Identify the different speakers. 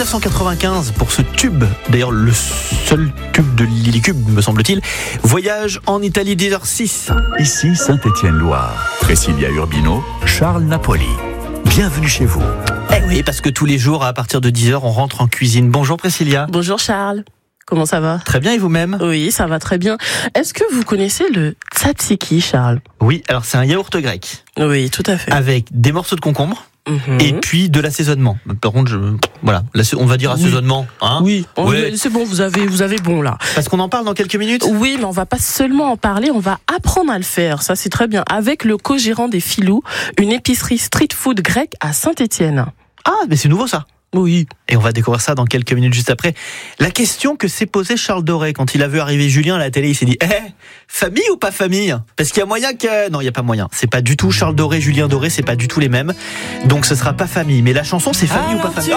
Speaker 1: 1995 pour ce tube, d'ailleurs le seul tube de Lilycube me semble-t-il. Voyage en Italie 10h06.
Speaker 2: Ici Saint-Étienne-Loire. Priscilla Urbino, Charles Napoli. Bienvenue chez vous.
Speaker 1: Eh oui, parce que tous les jours à partir de 10h on rentre en cuisine. Bonjour Priscilla.
Speaker 3: Bonjour Charles. Comment ça va ?
Speaker 1: Très bien, et vous-même ?
Speaker 3: Oui, ça va très bien. Est-ce que vous connaissez le tzatziki, Charles ?
Speaker 1: Oui, alors c'est un yaourt grec.
Speaker 3: Oui, tout à fait.
Speaker 1: Avec des morceaux de concombre. Et puis de l'assaisonnement. Par contre, voilà, on va dire assaisonnement. Hein,
Speaker 3: oui,
Speaker 1: ouais.
Speaker 3: C'est bon, vous avez bon là.
Speaker 1: Parce qu'on en parle dans quelques minutes.
Speaker 3: Oui, mais on va pas seulement en parler, on va apprendre à le faire. Ça, c'est très bien. Avec le co-gérant des Filous, une épicerie street food grecque à Saint-Étienne.
Speaker 1: Ah, mais c'est nouveau ça.
Speaker 3: Oui.
Speaker 1: Et on va découvrir ça dans quelques minutes juste après. La question que s'est posée Charles Doré quand il a vu arriver Julien à la télé, il s'est dit famille ou pas famille ? Parce qu'il y a moyen que... Non, il n'y a pas moyen. C'est pas du tout Charles Doré, Julien Doré, c'est pas du tout les mêmes. Donc ce sera pas famille. Mais la chanson, c'est famille ou pas famille ?